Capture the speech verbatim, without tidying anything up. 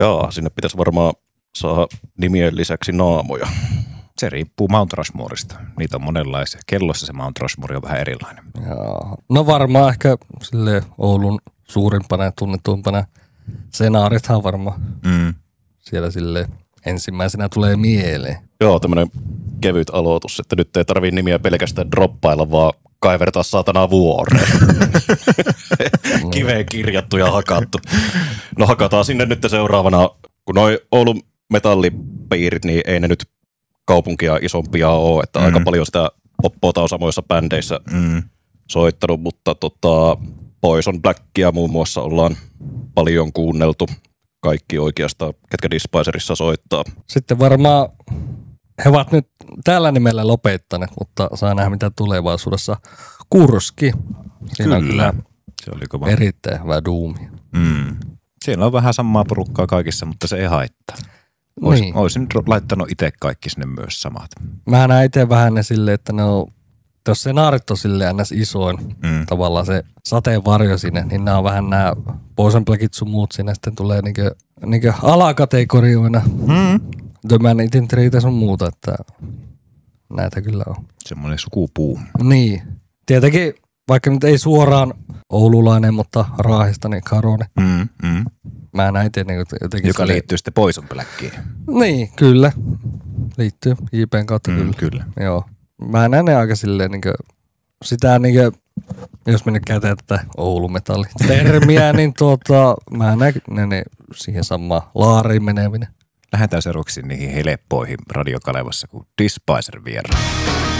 Joo, sinne pitäisi varmaan saada nimien lisäksi naamoja. Se riippuu Mount Rushmoresta. Niitä on monenlaisia. Kellossa se Mount Rushmore on vähän erilainen. Joo. No varmaan ehkä silleen Oulun suurimpana ja tunnetuimpana Senaarithan varmaan Mm. siellä silleen ensimmäisenä tulee mieleen. Joo, tämmönen kevyt aloitus, että nyt ei tarvii nimiä pelkästään droppailla, vaan kaivertaa saatana vuoreen. Kiveen kirjattu ja hakattu. No hakataan sinne nyt seuraavana, kun noi Oulun metallipiirit, niin ei ne nyt kaupunkia isompia ole, että mm. aika paljon sitä Poppota on samoissa bändeissä Mm. soittanut, mutta tota, Poison Blackia muun muassa ollaan paljon kuunneltu. Kaikki oikeastaan, ketkä Despisерissa soittaa. Sitten varmaan he ovat nyt tällä nimellä lopettaneet, mutta saa nähdä mitä tulevaisuudessa. Kurski. Siinä on Kyllä. kyllä Se oli kova. erittäin hyvä duumi. Mm. Siellä on vähän samaa porukkaa kaikissa, mutta se ei haittaa. Ois, Niin. Olisin laittanut itse kaikki sinne myös samat. Mä näen itse vähän ne silleen, että ne on, jos Senaarit on silleen ns. Isoin, Mm. tavallaan se sateenvarjo sinne, niin nämä on vähän nämä Poison Blackit sun muut sinne sitten tulee niinkö, niinkö alakategorioina. Mm. The Man Eating Treat sun muuta, että näitä kyllä on. Semmoinen sukupuu. Niin. Tietenkin, vaikka nyt ei suoraan oululainen, mutta Raahista, niin Karone. Mm. Mm. Mä näin itse niin jotenkin. Joka silleen- liittyy sitten Poison Blackiin. Niin, kyllä. Liittyy J P:n kautta Mm, kyllä. kyllä. Joo. Mä näen ne aika silleen niinkö, sitä niinkö, jos me nyt käytetään tätä Oulumetalli-termiä, niin tuota, mä näen ne, ne siihen samaan laariin menevinen. Lähdetään seuraavaksi niihin helppoihin radiokalevassa, kun Despiser vieraan.